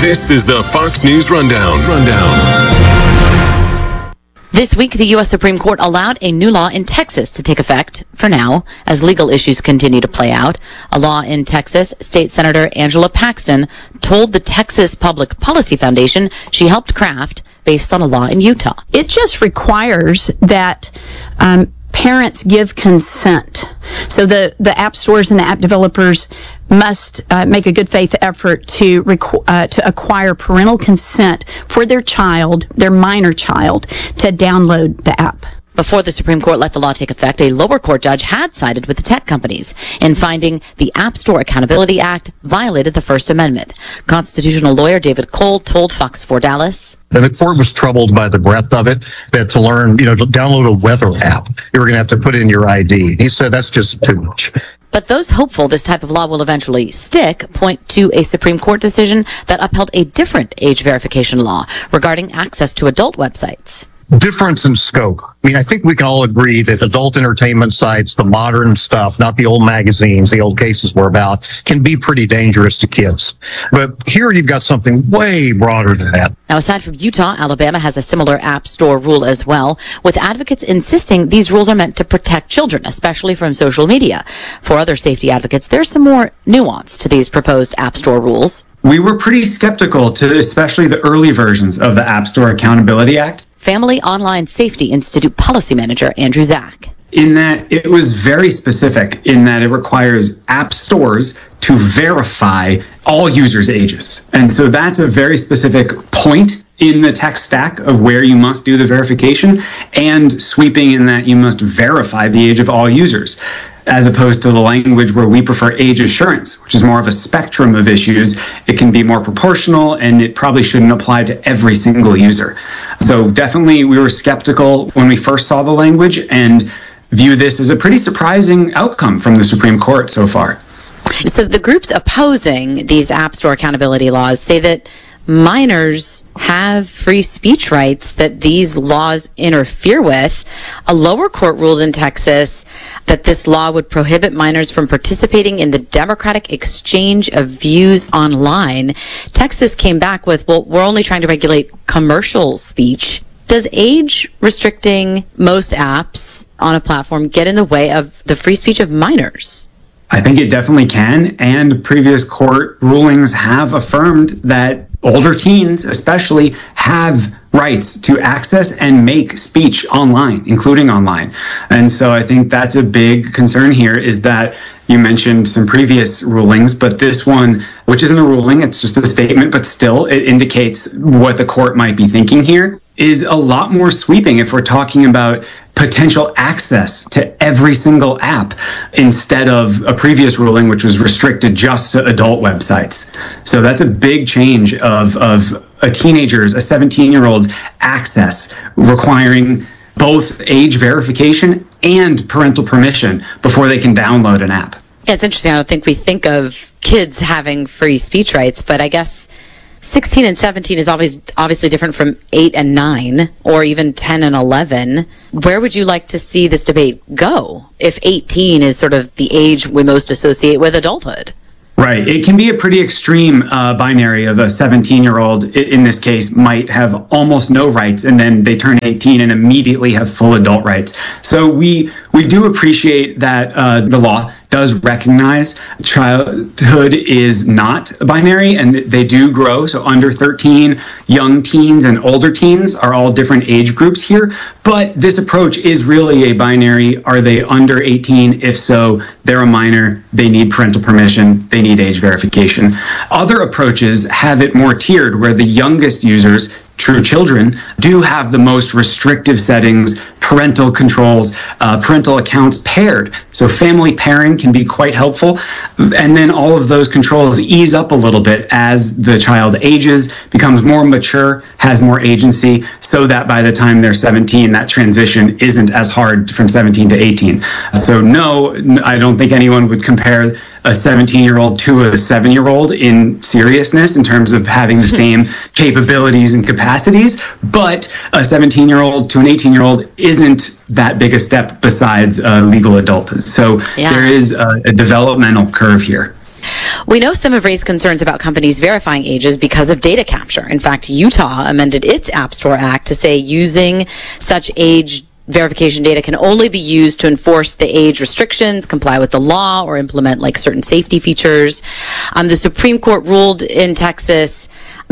This is the Fox News Rundown. This week, the U.S. Supreme Court allowed a new law in Texas to take effect, for now, as legal issues continue to play out. A law in Texas, State Senator Angela Paxton told the Texas Public Policy Foundation she helped craft based on a law in Utah. It just requires that parents give consent. So the app stores and the app developers must make a good faith effort to acquire parental consent for their child, their minor child, to download the app. Before the Supreme Court let the law take effect, a lower court judge had sided with the tech companies in finding the App Store Accountability Act violated the First Amendment. Constitutional lawyer David Cole told Fox 4 Dallas. And the court was troubled by the breadth of it, that to learn, to download a weather app, you were going to have to put in your ID. He said that's just too much. But those hopeful this type of law will eventually stick point to a Supreme Court decision that upheld a different age verification law regarding access to adult websites. Difference in scope. I think we can all agree that adult entertainment sites, the modern stuff, not the old magazines, the old cases we're about, can be pretty dangerous to kids. But here you've got something way broader than that. Now, aside from Utah, Alabama has a similar app store rule as well, with advocates insisting these rules are meant to protect children, especially from social media. For other safety advocates, there's some more nuance to these proposed app store rules. We were pretty skeptical to especially the early versions of the App Store Accountability Act. Family Online Safety Institute Policy Manager Andrew Zach. In that it was very specific in that it requires app stores to verify all users' ages. And so that's a very specific point in the tech stack of where you must do the verification, and sweeping in that you must verify the age of all users, as opposed to the language where we prefer age assurance, which is more of a spectrum of issues. It can be more proportional, and it probably shouldn't apply to every single user. So definitely we were skeptical when we first saw the language, and view this as a pretty surprising outcome from the Supreme Court so far. So the groups opposing these App Store accountability laws say that minors have free speech rights that these laws interfere with. A lower court ruled in Texas that this law would prohibit minors from participating in the democratic exchange of views online. Texas came back with, well, we're only trying to regulate commercial speech. Does age restricting most apps on a platform get in the way of the free speech of minors? I think it definitely can, and previous court rulings have affirmed that older teens especially have rights to access and make speech online, including online. And so I think that's a big concern here, is that you mentioned some previous rulings, but this one, which isn't a ruling, it's just a statement, but still it indicates what the court might be thinking here, is a lot more sweeping if we're talking about potential access to every single app instead of a previous ruling which was restricted just to adult websites. So that's a big change of a teenager's, a 17-year-old's access, requiring both age verification and parental permission before they can download an app. Yeah, it's interesting. I don't think we think of kids having free speech rights, but I guess 16 and 17 is obviously different from 8 and 9, or even 10 and 11. Where would you like to see this debate go if 18 is sort of the age we most associate with adulthood? Right. It can be a pretty extreme binary of a 17-year-old, in this case, might have almost no rights, and then they turn 18 and immediately have full adult rights. So we do appreciate that the law does recognize childhood is not binary, and they do grow. So under 13, young teens and older teens are all different age groups here. But this approach is really a binary. Are they under 18? If so, they're a minor. They need parental permission. They need age verification. Other approaches have it more tiered, where the youngest users, true children, do have the most restrictive settings, parental controls, parental accounts paired. So family pairing can be quite helpful. And then all of those controls ease up a little bit as the child ages, becomes more mature, has more agency, so that by the time they're 17, that transition isn't as hard from 17 to 18. So no, I don't think anyone would compare a 17-year-old to a 7-year-old in seriousness in terms of having the same capabilities and capacities, but a 17-year-old to an 18-year-old isn't that big a step besides legal adulthood. So there is a developmental curve here. We know some have raised concerns about companies verifying ages because of data capture. In fact, Utah amended its App Store Act to say using such age verification data can only be used to enforce the age restrictions, comply with the law, or implement like certain safety features. The Supreme Court ruled in Texas's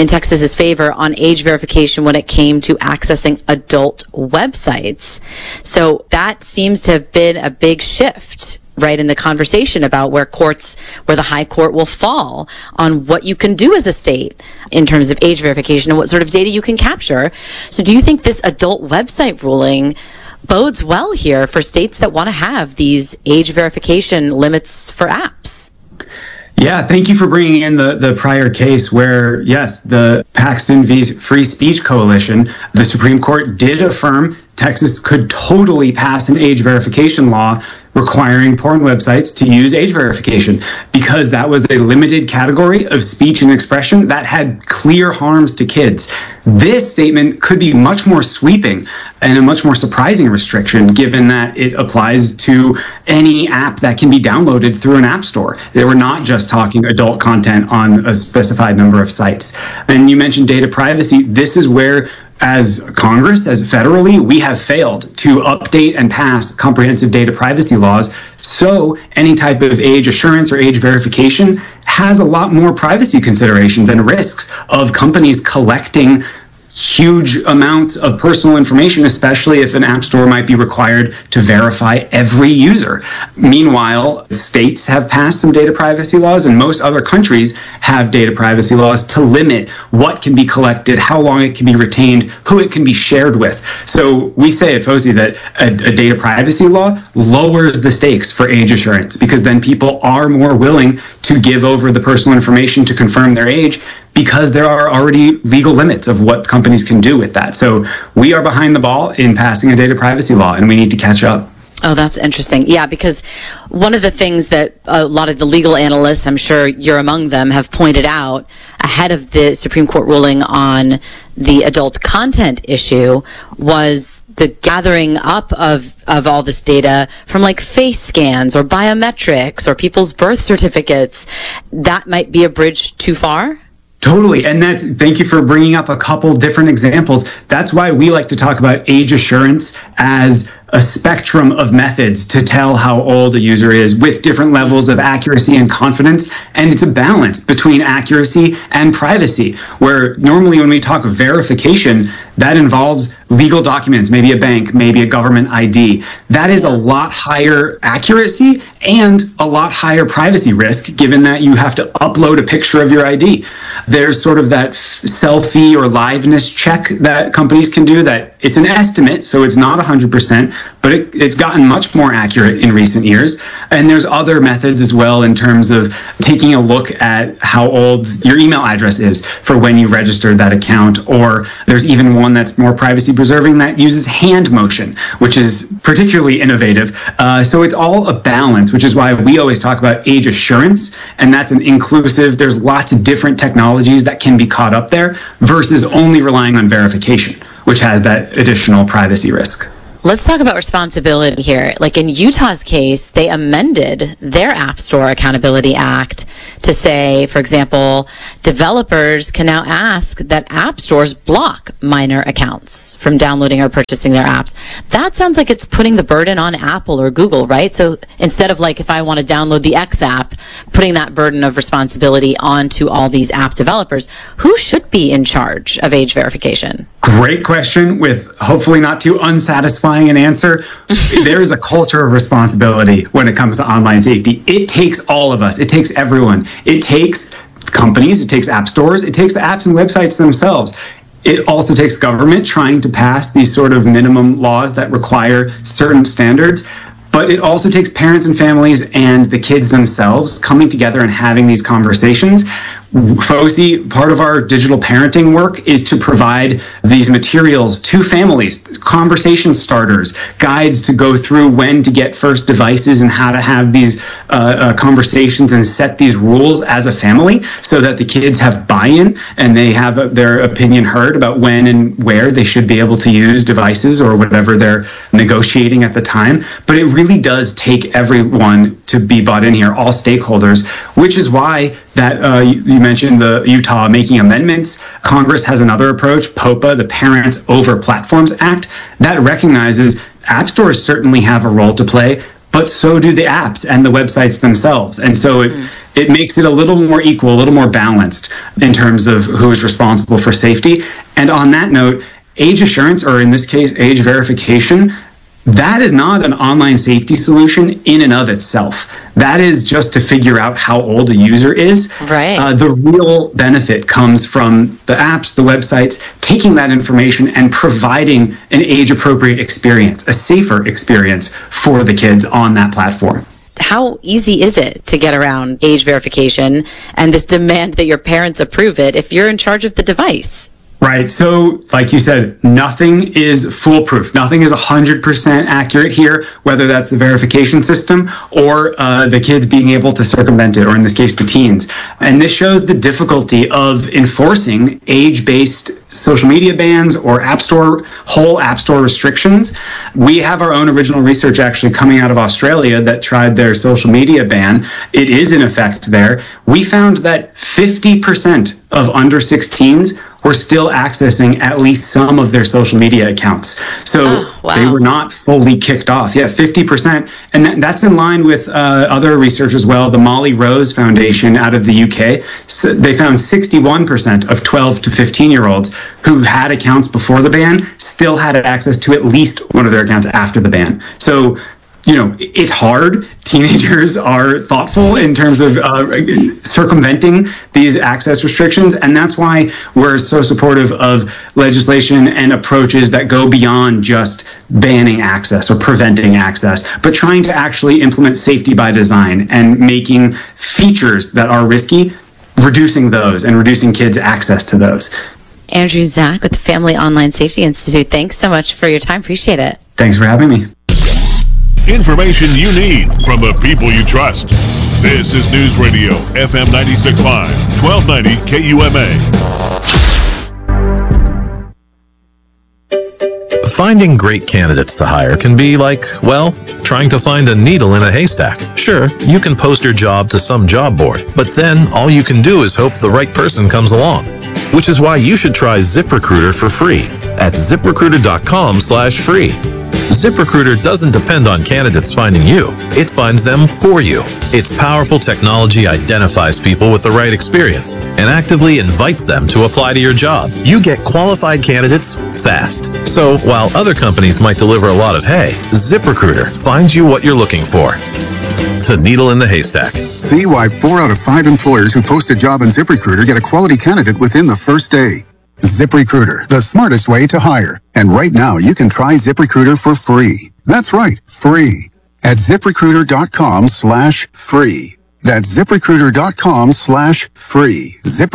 favor on age verification when it came to accessing adult websites. So that seems to have been a big shift, right, in the conversation about where the high court will fall on what you can do as a state in terms of age verification and what sort of data you can capture. So do you think this adult website ruling bodes well here for states that want to have these age verification limits for apps? Yeah, thank you for bringing in the prior case where, yes, the Paxton v. Free Speech Coalition, the Supreme Court did affirm Texas could totally pass an age verification law requiring porn websites to use age verification because that was a limited category of speech and expression that had clear harms to kids. This statement could be much more sweeping and a much more surprising restriction given that it applies to any app that can be downloaded through an app store. They were not just talking adult content on a specified number of sites. And you mentioned data privacy. This is where, as Congress, as federally, we have failed to update and pass comprehensive data privacy laws. So any type of age assurance or age verification has a lot more privacy considerations and risks of companies collecting huge amounts of personal information, especially if an app store might be required to verify every user. Meanwhile, states have passed some data privacy laws, and most other countries have data privacy laws to limit what can be collected, how long it can be retained, who it can be shared with. So we say at FOSI that a data privacy law lowers the stakes for age assurance because then people are more willing to give over the personal information to confirm their age because there are already legal limits of what companies can do with that. So we are behind the ball in passing a data privacy law, and we need to catch up. Oh, that's interesting. Yeah, because one of the things that a lot of the legal analysts, I'm sure you're among them, have pointed out ahead of the Supreme Court ruling on the adult content issue was the gathering up of all this data from like face scans or biometrics or people's birth certificates. That might be a bridge too far? Totally. And thank you for bringing up a couple different examples. That's why we like to talk about age assurance as a spectrum of methods to tell how old a user is with different levels of accuracy and confidence. And it's a balance between accuracy and privacy, where normally when we talk verification, that involves legal documents, maybe a bank, maybe a government ID. That is a lot higher accuracy and a lot higher privacy risk, given that you have to upload a picture of your ID. There's sort of that selfie or liveness check that companies can do that it's an estimate, so it's not 100%, but it's gotten much more accurate in recent years. And there's other methods as well in terms of taking a look at how old your email address is for when you registered that account. Or there's even one that's more privacy preserving that uses hand motion, which is particularly innovative. So it's all a balance, which is why we always talk about age assurance. And that's an inclusive, there's lots of different technologies that can be caught up there versus only relying on verification, which has that additional privacy risk. Let's talk about responsibility here. Like in Utah's case, they amended their App Store Accountability Act to say, for example, developers can now ask that app stores block minor accounts from downloading or purchasing their apps. That sounds like it's putting the burden on Apple or Google, right? So instead of like, if I want to download the X app, putting that burden of responsibility onto all these app developers, who should be in charge of age verification? Great question with hopefully not too unsatisfying an answer. There is a culture of responsibility when it comes to online safety. It takes all of us. It takes everyone. It takes companies. It takes app stores. It takes the apps and websites themselves. It also takes government trying to pass these sort of minimum laws that require certain standards. But it also takes parents and families and the kids themselves coming together and having these conversations. FOSI, part of our digital parenting work is to provide these materials to families, conversation starters, guides to go through when to get first devices and how to have these conversations and set these rules as a family so that the kids have buy-in and they have their opinion heard about when and where they should be able to use devices or whatever they're negotiating at the time. But it really does take everyone to be bought in here, all stakeholders, which is why that you mentioned the Utah making amendments. Congress has another approach, POPA, the Parents Over Platforms Act, that recognizes app stores certainly have a role to play, but so do the apps and the websites themselves. And so it makes it a little more equal, a little more balanced in terms of who is responsible for safety. And on that note, age assurance, or in this case, age verification, that is not an online safety solution in and of itself. That is just to figure out how old a user is. Right. The real benefit comes from the apps, the websites, taking that information and providing an age-appropriate experience, a safer experience for the kids on that platform. How easy is it to get around age verification and this demand that your parents approve it if you're in charge of the device? Right. So, like you said, nothing is foolproof. Nothing is 100% accurate here, whether that's the verification system or the kids being able to circumvent it, or in this case, the teens. And this shows the difficulty of enforcing age-based social media bans or whole app store restrictions. We have our own original research actually coming out of Australia that tried their social media ban. It is in effect there. We found that 50% of under 16s were still accessing at least some of their social media accounts. So they were not fully kicked off. Yeah, 50%. And that's in line with other research as well. The Molly Rose Foundation out of the UK, so they found 61% of 12 to 15-year-olds who had accounts before the ban still had access to at least one of their accounts after the ban. So, you know, it's hard. Teenagers are thoughtful in terms of circumventing these access restrictions. And that's why we're so supportive of legislation and approaches that go beyond just banning access or preventing access, but trying to actually implement safety by design and making features that are risky, reducing those and reducing kids' access to those. Andrew Zach with the Family Online Safety Institute, thanks so much for your time. Appreciate it. Thanks for having me. Information you need from the people you trust. This is News Radio, FM 96.5, 1290 KUMA. Finding great candidates to hire can be like, well, trying to find a needle in a haystack. Sure, you can post your job to some job board, but then all you can do is hope the right person comes along. Which is why you should try ZipRecruiter for free at ZipRecruiter.com/free. ZipRecruiter doesn't depend on candidates finding you. It finds them for you. Its powerful technology identifies people with the right experience and actively invites them to apply to your job. You get qualified candidates fast. So while other companies might deliver a lot of hay, ZipRecruiter finds you what you're looking for. The needle in the haystack. See why 4 out of 5 employers who post a job on ZipRecruiter get a quality candidate within the first day. ZipRecruiter, the smartest way to hire. And right now, you can try ZipRecruiter for free. That's right, free. At ZipRecruiter.com/free. That's ZipRecruiter.com/free.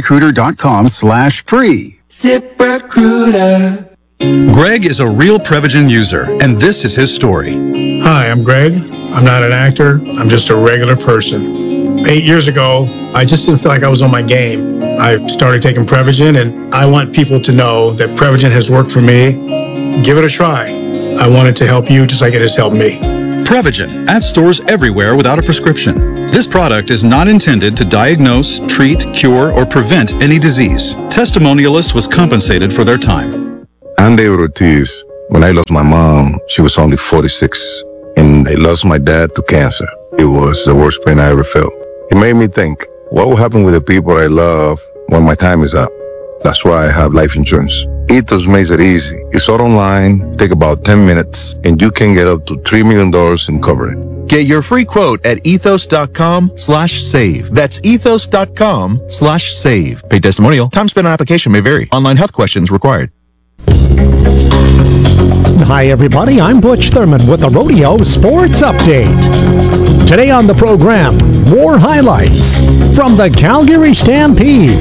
ZipRecruiter.com/free. ZipRecruiter. Greg is a real Prevagen user, and this is his story. Hi, I'm Greg. I'm not an actor. I'm just a regular person. 8 years ago, I just didn't feel like I was on my game. I started taking Prevagen, and I want people to know that Prevagen has worked for me. Give it a try. I want it to help you just like it has helped me. Prevagen, at stores everywhere without a prescription. This product is not intended to diagnose, treat, cure, or prevent any disease. Testimonialist was compensated for their time. I'm David Ortiz. When I lost my mom, she was only 46, and I lost my dad to cancer. It was the worst pain I ever felt. It made me think, what will happen with the people I love when my time is up? That's why I have life insurance. Ethos makes it easy. It's all online, take about 10 minutes, and you can get up to $3 million in coverage. Get your free quote at ethos.com/save. That's ethos.com/save. Paid testimonial. Time spent on application may vary. Online health questions required. Hi, everybody. I'm Butch Thurman with the Rodeo Sports Update. Today on the program, more highlights from the Calgary Stampede.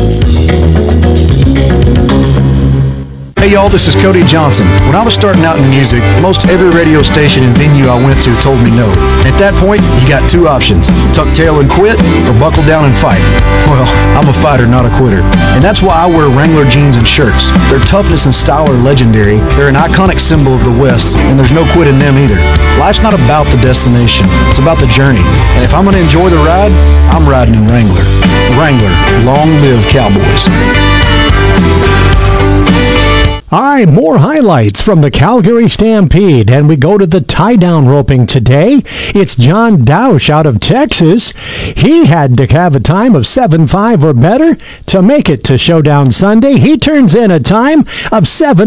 Hey y'all, this is Cody Johnson. When I was starting out in music, most every radio station and venue I went to told me no. At that point, you got two options: tuck tail and quit, or buckle down and fight. Well, I'm a fighter, not a quitter. And that's why I wear Wrangler jeans and shirts. Their toughness and style are legendary. They're an iconic symbol of the West, and there's no quit in them either. Life's not about the destination, it's about the journey. And if I'm gonna enjoy the ride, I'm riding in Wrangler. Wrangler, long live Cowboys. All right, more highlights from the Calgary Stampede, and we go to the tie-down roping today. It's John Dausch out of Texas. He had to have a time of 7.5 or better to make it to Showdown Sunday. He turns in a time of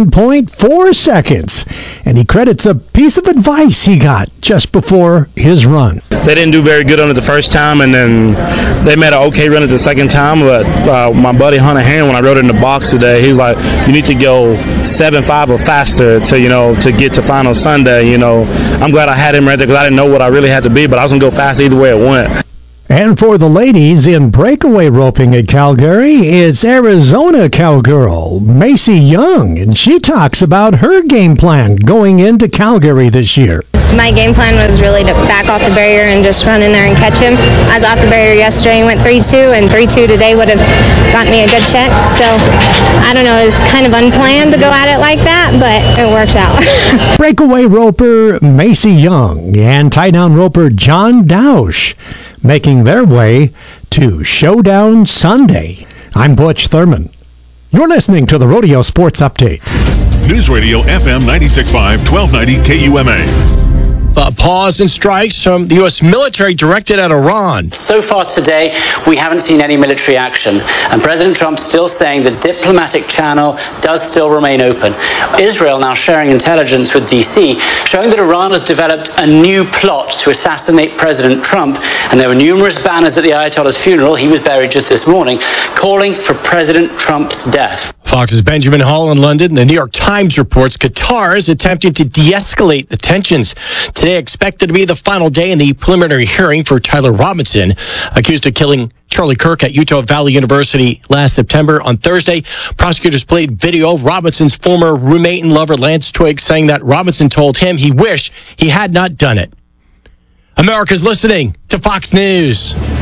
7.4 seconds, and he credits a piece of advice he got just before his run. They didn't do very good on it the first time, and then they made an okay run at the second time, but my buddy Hunter Heron, when I rode it in the box today, he was like, you need to go 7.5 or faster to get to final Sunday. I'm glad I had him right there because I didn't know what I really had to be, but I was going to go fast either way it went. And for the ladies in breakaway roping at Calgary, it's Arizona cowgirl Macy Young, and she talks about her game plan going into Calgary this year. My game plan was really to back off the barrier and just run in there and catch him. I was off the barrier yesterday and went 3-2, and 3-2 today would have gotten me a good check. So, I don't know, it was kind of unplanned to go at it like that, but it worked out. Breakaway roper Macy Young and tie-down roper John Dausch making their way to Showdown Sunday. I'm Butch Thurman. You're listening to the Rodeo Sports Update. News Radio FM 96.5, 1290 KUMA. Pause and strikes from the U.S. military directed at Iran. So far today, we haven't seen any military action, and President Trump's still saying the diplomatic channel does still remain open. Israel now sharing intelligence with D.C., showing that Iran has developed a new plot to assassinate President Trump, and there were numerous banners at the Ayatollah's funeral, he was buried just this morning, calling for President Trump's death. Fox's Benjamin Hall in London. The New York Times reports Qatar is attempting to de-escalate the tensions. Today expected to be the final day in the preliminary hearing for Tyler Robinson, accused of killing Charlie Kirk at Utah Valley University last September. On Thursday, prosecutors played video of Robinson's former roommate and lover Lance Twigg saying that Robinson told him he wished he had not done it. America's listening to Fox News.